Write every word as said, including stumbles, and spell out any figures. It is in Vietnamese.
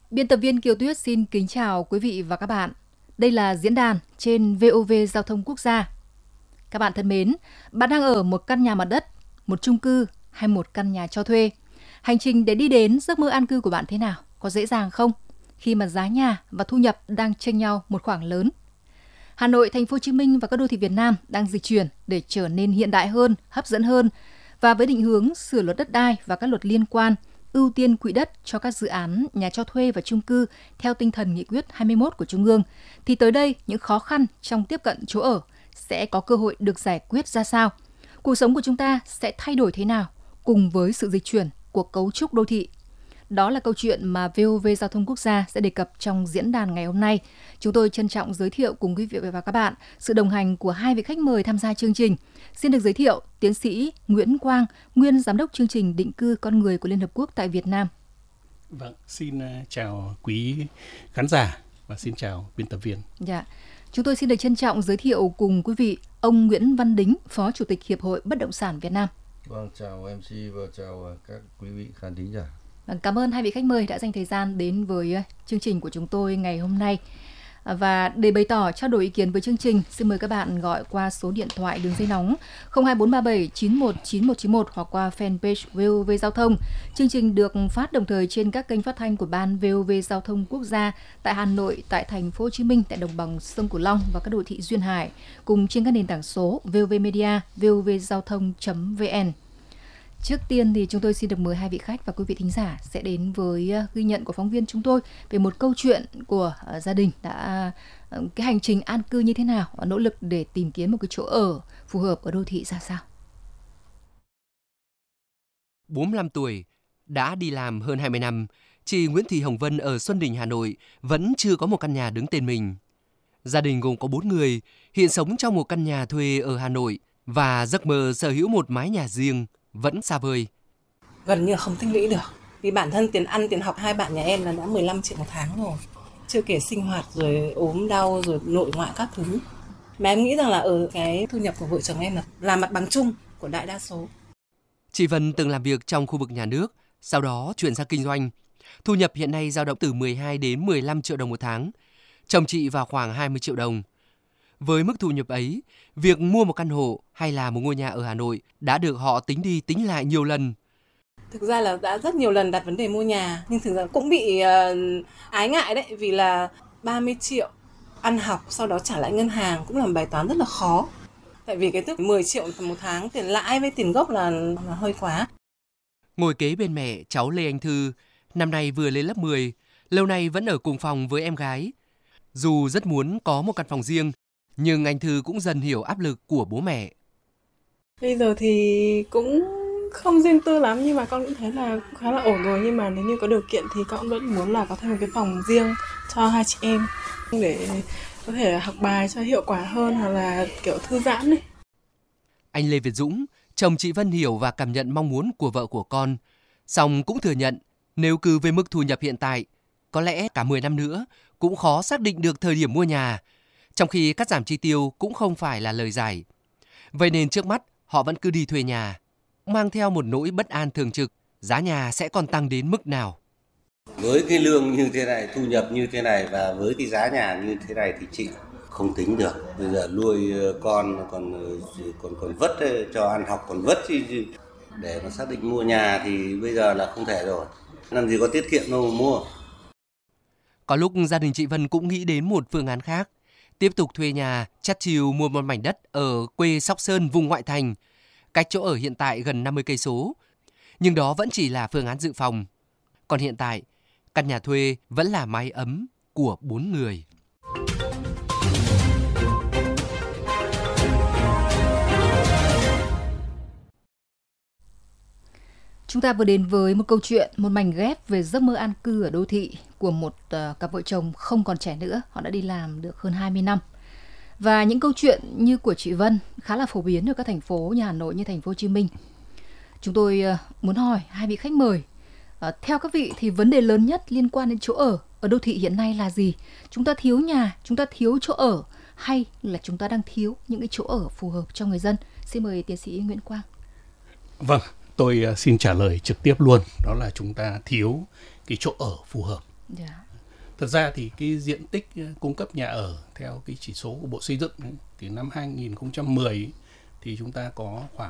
Biên tập viên Kiều Tuyết xin kính chào quý vị và các bạn. Đây là diễn đàn trên vê o vê Giao thông Quốc gia. Các bạn thân mến, bạn đang ở một căn nhà mặt đất, một chung cư hay một căn nhà cho thuê. Hành trình để đi đến giấc mơ an cư của bạn thế nào? Có dễ dàng không? Khi mà giá nhà và thu nhập đang chênh nhau một khoảng lớn. Hà Nội, Thành phố Hồ Chí Minh và các đô thị Việt Nam đang dịch chuyển để trở nên hiện đại hơn, hấp dẫn hơn và với định hướng sửa luật đất đai và các luật liên quan, ưu tiên quỹ đất cho các dự án nhà cho thuê và chung cư theo tinh thần nghị quyết hai mươi mốt của Trung ương, thì tới đây những khó khăn trong tiếp cận chỗ ở sẽ có cơ hội được giải quyết ra sao? Cuộc sống của chúng ta sẽ thay đổi thế nào cùng với sự dịch chuyển của cấu trúc đô thị? Đó là câu chuyện mà vê o vê Giao thông Quốc gia sẽ đề cập trong diễn đàn ngày hôm nay. Chúng tôi trân trọng giới thiệu cùng quý vị và các bạn sự đồng hành của hai vị khách mời tham gia chương trình. Xin được giới thiệu tiến sĩ Nguyễn Quang, nguyên giám đốc chương trình định cư con người của Liên Hợp Quốc tại Việt Nam. Vâng, xin chào quý khán giả và xin chào biên tập viên. Dạ. Chúng tôi xin được trân trọng giới thiệu cùng quý vị ông Nguyễn Văn Đính, Phó Chủ tịch Hiệp hội Bất động sản Việt Nam. Vâng, chào em xê và chào các quý vị khán thính giả. Cảm ơn hai vị khách mời đã dành thời gian đến với chương trình của chúng tôi ngày hôm nay. Và để bày tỏ trao đổi ý kiến với chương trình, xin mời các bạn gọi qua số điện thoại đường dây nóng không hai bốn ba bảy chín một chín một chín một hoặc qua fanpage vê o vê Giao thông. Chương trình được phát đồng thời trên các kênh phát thanh của Ban vê o vê Giao thông Quốc gia tại Hà Nội, tại Thành phố Hồ Chí Minh, tại đồng bằng sông Cửu Long và các đô thị duyên hải, cùng trên các nền tảng số vê o vê Media, vê o vê giao thông chấm vê en. Trước tiên thì chúng tôi xin được mời hai vị khách và quý vị thính giả sẽ đến với ghi nhận của phóng viên chúng tôi về một câu chuyện của gia đình đã cái hành trình an cư như thế nào và nỗ lực để tìm kiếm một cái chỗ ở phù hợp ở đô thị ra sao. bốn mươi lăm tuổi, đã đi làm hơn hai mươi năm, chị Nguyễn Thị Hồng Vân ở Xuân Đình, Hà Nội vẫn chưa có một căn nhà đứng tên mình. Gia đình gồm có bốn người, hiện sống trong một căn nhà thuê ở Hà Nội và giấc mơ sở hữu một mái nhà riêng vẫn xa vời. Gần như không tích lũy được. Vì bản thân tiền ăn, tiền học hai bạn nhà em là đã mười lăm triệu một tháng rồi. Chưa kể sinh hoạt rồi ốm đau rồi nội ngoại các thứ. Mà em nghĩ rằng là ở cái thu nhập của vợ chồng em là, là mặt bằng chung của đại đa số. Chị Vân từng làm việc trong khu vực nhà nước, sau đó chuyển sang kinh doanh. Thu nhập hiện nay dao động từ mười hai đến mười lăm triệu đồng một tháng. Chồng chị vào khoảng hai mươi triệu đồng. Với mức thu nhập ấy, việc mua một căn hộ hay là một ngôi nhà ở Hà Nội đã được họ tính đi tính lại nhiều lần. Thực ra là đã rất nhiều lần đặt vấn đề mua nhà, nhưng thực ra cũng bị uh, ái ngại đấy, vì là ba mươi triệu ăn học sau đó trả lại ngân hàng cũng là một bài toán rất là khó. Tại vì cái tức mười triệu một tháng tiền lãi với tiền gốc là, là hơi quá. Ngồi kế bên mẹ, cháu Lê Anh Thư, năm nay vừa lên lớp mười, lâu nay vẫn ở cùng phòng với em gái. Dù rất muốn có một căn phòng riêng, nhưng anh Thư cũng dần hiểu áp lực của bố mẹ. Bây giờ thì cũng không riêng tư lắm, nhưng mà con cũng thấy là cũng khá là ổn rồi. Nhưng mà nếu như có điều kiện thì con vẫn muốn là có thêm một cái phòng riêng cho hai chị em để có thể học bài cho hiệu quả hơn hoặc là kiểu thư giãn ấy. Anh Lê Việt Dũng, chồng chị Vân hiểu và cảm nhận mong muốn của vợ của con. Song cũng thừa nhận nếu cứ với mức thu nhập hiện tại, có lẽ cả mười năm nữa cũng khó xác định được thời điểm mua nhà. Trong khi cắt giảm chi tiêu cũng không phải là lời giải. Vậy nên trước mắt họ vẫn cứ đi thuê nhà, mang theo một nỗi bất an thường trực, giá nhà sẽ còn tăng đến mức nào. Với cái lương như thế này, thu nhập như thế này và với cái giá nhà như thế này thì chị không tính được. Bây giờ nuôi con còn còn còn vất cho ăn học còn vất chứ để mà xác định mua nhà thì bây giờ là không thể rồi. Làm gì có tiết kiệm đâu mà mua. Có lúc gia đình chị Vân cũng nghĩ đến một phương án khác. Tiếp tục thuê nhà, chắt chiu mua một mảnh đất ở quê Sóc Sơn, vùng ngoại thành, cách chỗ ở hiện tại gần năm mươi cây số. Nhưng đó vẫn chỉ là phương án dự phòng. Còn hiện tại, căn nhà thuê vẫn là mái ấm của bốn người. Chúng ta vừa đến với một câu chuyện, một mảnh ghép về giấc mơ an cư ở đô thị của một uh, cặp vợ chồng không còn trẻ nữa. Họ đã đi làm được hơn hai mươi năm. Và những câu chuyện như của chị Vân khá là phổ biến ở các thành phố như Hà Nội, như Thành phố Hồ Chí Minh. Chúng tôi uh, muốn hỏi hai vị khách mời, uh, theo các vị thì vấn đề lớn nhất liên quan đến chỗ ở ở đô thị hiện nay là gì? Chúng ta thiếu nhà, chúng ta thiếu chỗ ở, hay là chúng ta đang thiếu những cái chỗ ở phù hợp cho người dân? Xin mời tiến sĩ Nguyễn Quang. Vâng, tôi xin trả lời trực tiếp luôn. Đó là chúng ta thiếu cái chỗ ở phù hợp. Yeah. Thật ra thì cái diện tích cung cấp nhà ở theo cái chỉ số của Bộ Xây dựng ấy, thì năm hai nghìn không trăm mười thì chúng ta có khoảng